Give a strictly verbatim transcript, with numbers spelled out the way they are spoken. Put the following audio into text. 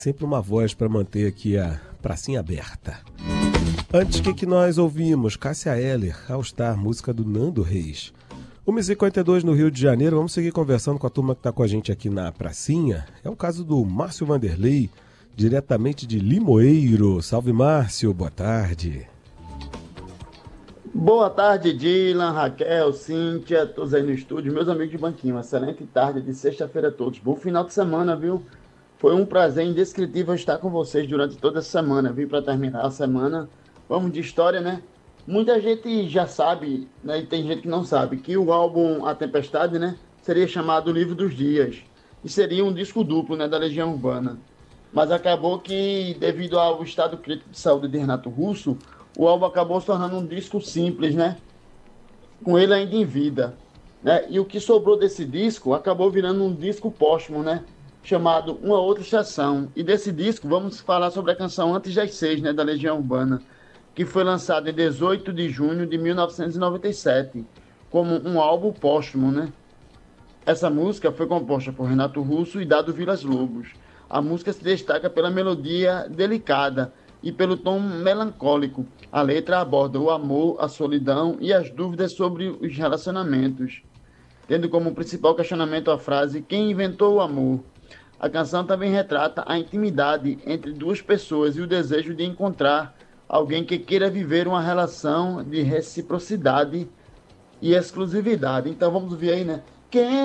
Sempre uma voz para manter aqui a pracinha aberta. Antes, o que, que nós ouvimos? Cássia Eller, All Star, música do Nando Reis. uma e cinquenta e dois no Rio de Janeiro, vamos seguir conversando com a turma que está com a gente aqui na pracinha. É o caso do Márcio Vanderlei, diretamente de Limoeiro. Salve, Márcio, boa tarde. Boa tarde, Dylan, Raquel, Cíntia, todos aí no estúdio, meus amigos de banquinho. Excelente tarde de sexta-feira a todos. Bom final de semana, viu? Foi um prazer indescritível estar com vocês durante toda a semana. Vim para terminar a semana. Vamos de história, né? Muita gente já sabe, né, e tem gente que não sabe, que o álbum A Tempestade, né, seria chamado Livro dos Dias. E seria um disco duplo, né, da Legião Urbana. Mas acabou que, devido ao estado crítico de saúde de Renato Russo, o álbum acabou se tornando um disco simples, né? Com ele ainda em vida, né? E o que sobrou desse disco acabou virando um disco póstumo, né? Chamado Uma Outra Estação. E desse disco vamos falar sobre a canção Antes das Seis, né? Da Legião Urbana, que foi lançada em dezoito de junho de mil novecentos e noventa e sete, como um álbum póstumo, né? Essa música foi composta por Renato Russo e Dado Vilas Lobos. A música se destaca pela melodia delicada e pelo tom melancólico. A letra aborda o amor, a solidão e as dúvidas sobre os relacionamentos, tendo como principal questionamento a frase "Quem inventou o amor?". A canção também retrata a intimidade entre duas pessoas e o desejo de encontrar alguém que queira viver uma relação de reciprocidade e exclusividade. Então vamos ver aí, né? Quem